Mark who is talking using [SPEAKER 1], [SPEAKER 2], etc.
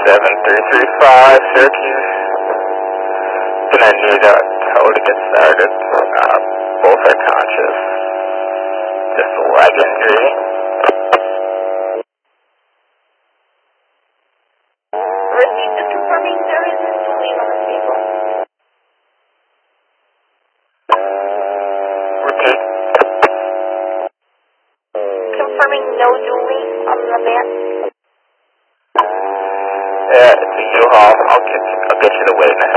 [SPEAKER 1] 7335 Syracuse. Gonna need a tow to get started. Both are conscious. Just a leg injury.
[SPEAKER 2] Received is confirming there is a dueling on the vehicle.
[SPEAKER 1] Repeat.
[SPEAKER 2] Confirming no dueling on the van.
[SPEAKER 1] Yeah, it's a U-Haul. I'll get you the weight in a